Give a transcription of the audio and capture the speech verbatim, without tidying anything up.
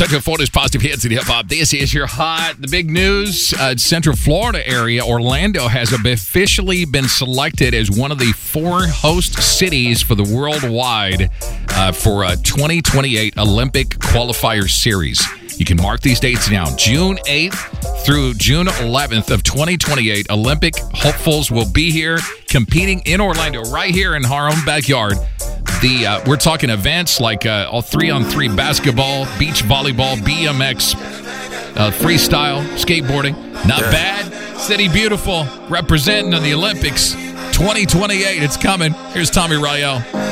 Central Florida's positive hits and hip hop. This is your hot. The big news: uh, Central Florida area, Orlando has officially been selected as one of the four host cities for the worldwide uh, for a twenty twenty-eight Olympic Qualifier Series. You can mark these dates now. June eighth through June eleventh of twenty twenty-eight, Olympic hopefuls will be here competing in Orlando, right here in our own backyard. The uh, we're talking events like uh, all three-on-three basketball, beach volleyball, B M X, uh, freestyle, skateboarding. Not bad. City Beautiful representing in the Olympics twenty twenty-eight. It's coming. Here's Tommy Rayel.